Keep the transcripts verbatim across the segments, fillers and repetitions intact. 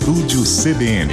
Estúdio C B N.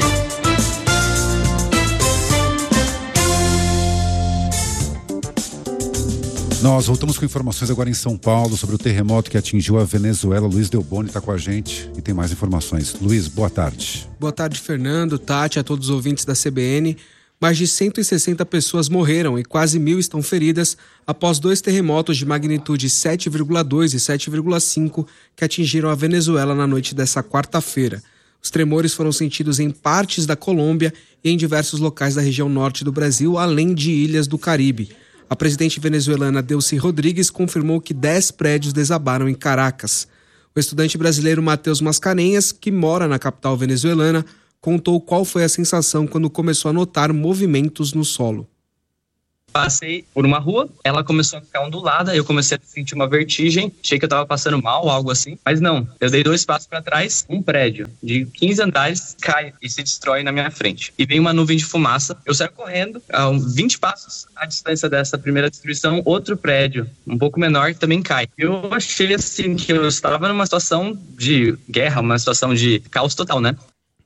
Nós voltamos com informações agora em São Paulo sobre o terremoto que atingiu a Venezuela. Luiz Delboni está com a gente e tem mais informações. Luiz, boa tarde. Boa tarde, Fernando, Tati, a todos os ouvintes da C B N. Mais de cento e sessenta pessoas morreram e quase mil estão feridas após dois terremotos de magnitude sete vírgula dois e sete vírgula cinco que atingiram a Venezuela na noite dessa quarta-feira. Os tremores foram sentidos em partes da Colômbia e em diversos locais da região norte do Brasil, além de ilhas do Caribe. A presidente venezuelana Delcy Rodrigues confirmou que dez prédios desabaram em Caracas. O estudante brasileiro Matheus Mascarenhas, que mora na capital venezuelana, contou qual foi a sensação quando começou a notar movimentos no solo. Passei por uma rua, ela começou a ficar ondulada, eu comecei a sentir uma vertigem, achei que eu tava passando mal, algo assim, mas não, eu dei dois passos para trás, um prédio de quinze andares cai e se destrói na minha frente. E vem uma nuvem de fumaça, eu saio correndo, a vinte passos à distância dessa primeira destruição, outro prédio, um pouco menor, também cai. Eu achei assim que eu estava numa situação de guerra, uma situação de caos total, né?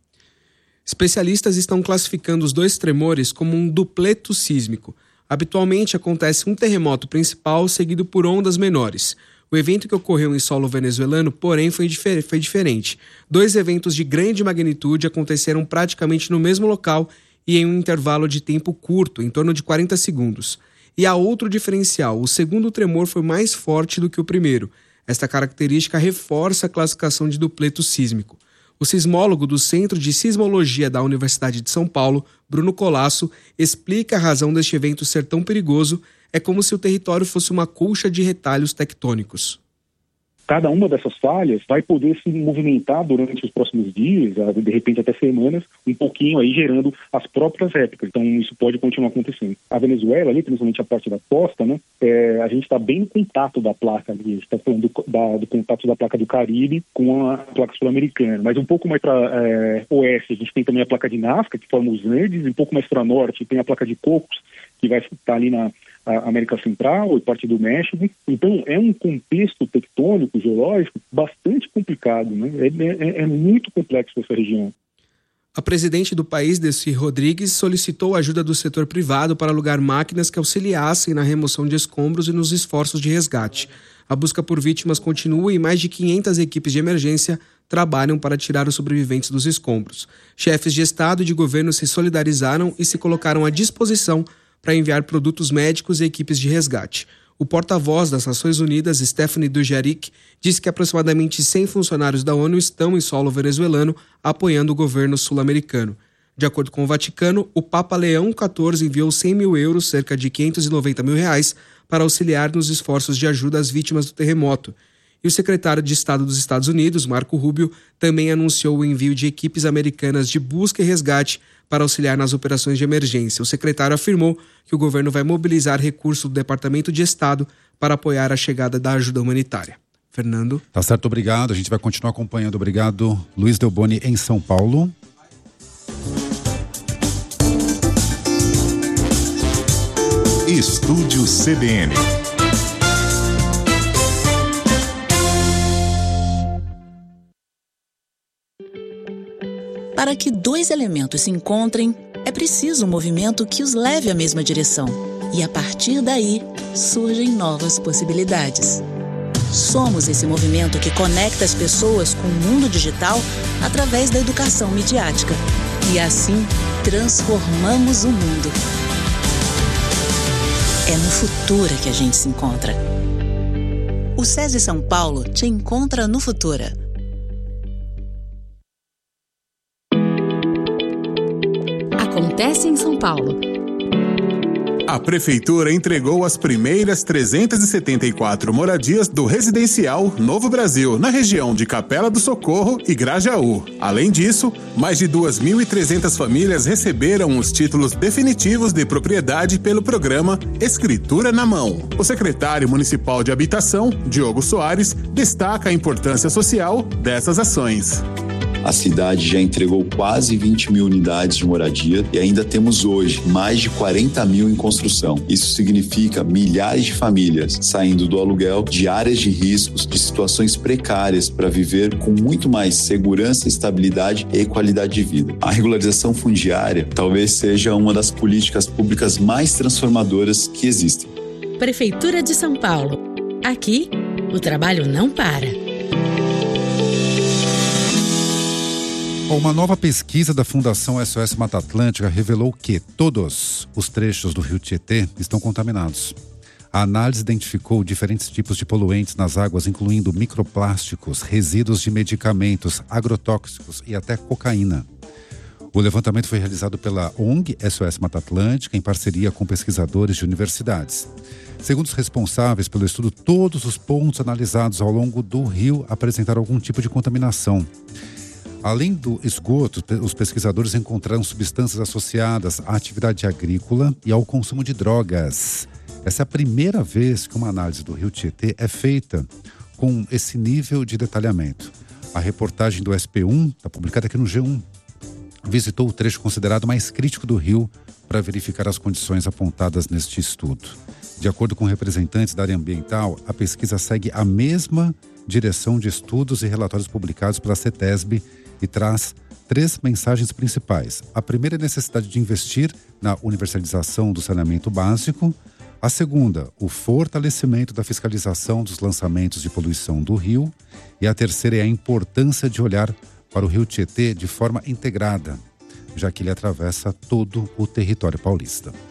Especialistas estão classificando os dois tremores como um dupleto sísmico. Habitualmente acontece um terremoto principal seguido por ondas menores. O evento que ocorreu em solo venezuelano, porém, foi, difer- foi diferente. Dois eventos de grande magnitude aconteceram praticamente no mesmo local e em um intervalo de tempo curto, em torno de quarenta segundos. E há outro diferencial: o segundo tremor foi mais forte do que o primeiro. Esta característica reforça a classificação de dupleto sísmico. O sismólogo do Centro de Sismologia da Universidade de São Paulo, Bruno Colasso, explica a razão deste evento ser tão perigoso. É como se o território fosse uma colcha de retalhos tectônicos. Cada uma dessas falhas vai poder se movimentar durante os próximos dias, de repente até semanas, um pouquinho aí gerando as próprias réplicas. Então isso pode continuar acontecendo. A Venezuela, ali, principalmente a parte da costa, né, é, a gente está bem no contato da placa ali, a gente está falando do, da, do contato da placa do Caribe com a placa sul-americana. Mas um pouco mais para é, oeste, a gente tem também a placa de Nazca, que forma os Andes, e um pouco mais para norte tem a placa de Cocos, que vai estar ali na a América Central e parte do México. Então é um contexto tectônico, geológico, bastante complicado, né? É, é, é muito complexo essa região. A presidente do país, Delcy Rodrigues, solicitou a ajuda do setor privado para alugar máquinas que auxiliassem na remoção de escombros e nos esforços de resgate. A busca por vítimas continua e mais de quinhentas equipes de emergência trabalham para tirar os sobreviventes dos escombros. Chefes de Estado e de governo se solidarizaram e se colocaram à disposição para enviar produtos médicos e equipes de resgate. O porta-voz das Nações Unidas, Stephane Dujarric, disse que aproximadamente cem funcionários da ONU estão em solo venezuelano apoiando o governo sul-americano. De acordo com o Vaticano, o Papa Leão quatorze enviou cem mil euros, cerca de quinhentos e noventa mil reais, para auxiliar nos esforços de ajuda às vítimas do terremoto. E o secretário de Estado dos Estados Unidos, Marco Rubio, também anunciou o envio de equipes americanas de busca e resgate para auxiliar nas operações de emergência. O secretário afirmou que o governo vai mobilizar recursos do Departamento de Estado para apoiar a chegada da ajuda humanitária. Fernando. Tá certo, obrigado. A gente vai continuar acompanhando. Obrigado, Luiz Delboni, em São Paulo. Estúdio C B N. Para que dois elementos se encontrem, é preciso um movimento que os leve à mesma direção. E a partir daí, surgem novas possibilidades. Somos esse movimento que conecta as pessoas com o mundo digital através da educação midiática. E assim, transformamos o mundo. É no Futura que a gente se encontra. O SESI São Paulo te encontra no Futura. Acontece em São Paulo. A Prefeitura entregou as primeiras trezentas e setenta e quatro moradias do residencial Novo Brasil, na região de Capela do Socorro e Grajaú. Além disso, mais de duas mil e trezentas famílias receberam os títulos definitivos de propriedade pelo programa Escritura na Mão. O secretário municipal de Habitação, Diogo Soares, destaca a importância social dessas ações. A cidade já entregou quase vinte mil unidades de moradia e ainda temos hoje mais de quarenta mil em construção. Isso significa milhares de famílias saindo do aluguel, de áreas de riscos, de situações precárias para viver com muito mais segurança, estabilidade e qualidade de vida. A regularização fundiária talvez seja uma das políticas públicas mais transformadoras que existem. Prefeitura de São Paulo. Aqui, o trabalho não para. Uma nova pesquisa da Fundação S O S Mata Atlântica revelou que todos os trechos do rio Tietê estão contaminados. A análise identificou diferentes tipos de poluentes nas águas, incluindo microplásticos, resíduos de medicamentos, agrotóxicos e até cocaína. O levantamento foi realizado pela O N G S O S Mata Atlântica em parceria com pesquisadores de universidades. Segundo os responsáveis pelo estudo, todos os pontos analisados ao longo do rio apresentaram algum tipo de contaminação. Além do esgoto, os pesquisadores encontraram substâncias associadas à atividade agrícola e ao consumo de drogas. Essa é a primeira vez que uma análise do rio Tietê é feita com esse nível de detalhamento. A reportagem do S P um, está publicada aqui no G um, visitou o trecho considerado mais crítico do rio para verificar as condições apontadas neste estudo. De acordo com representantes da área ambiental, a pesquisa segue a mesma direção de estudos e relatórios publicados pela CETESB e traz três mensagens principais. A primeira é a necessidade de investir na universalização do saneamento básico. A segunda, o fortalecimento da fiscalização dos lançamentos de poluição do rio. E a terceira é a importância de olhar para o rio Tietê de forma integrada, já que ele atravessa todo o território paulista.